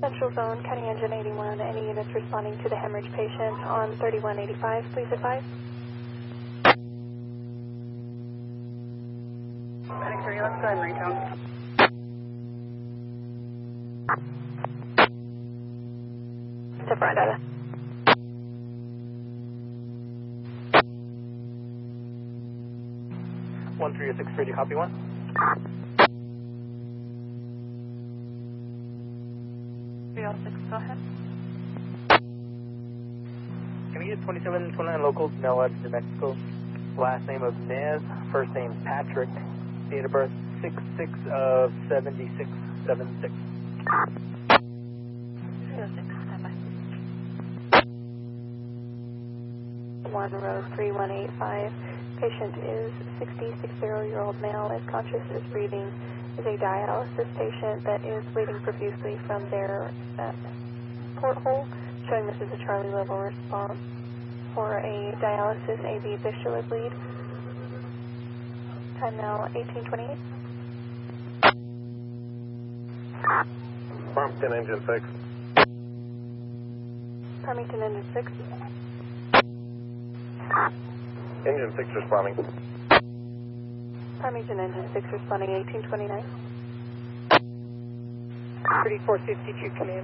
Central Zone, County Engine 81, any units responding to the hemorrhage patient on 3185, please advise. Medic 3, let's go ahead and recount. Step right data. One 306, ready, copy one. Go ahead. Can we get 2729 locals, Nella, New Mexico? Last name of Nez, first name Patrick, date of birth 6/6 of 7676. 306, stand by. 1 row 3185. Patient is 60-year-old male, is conscious, is breathing, is a dialysis patient that is bleeding profusely from their porthole, showing this is a Charlie level response for a dialysis AV fistula bleed. Time now 1828. Farmington engine 6. Farmington engine 6. Engine 6 responding. Farmington engine 6 responding 1829. 3452 command.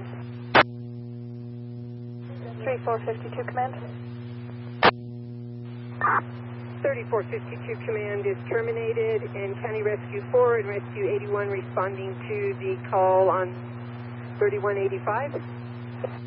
3452 command. 3452 command is terminated, and County Rescue 4 and Rescue 81 responding to the call on 3185.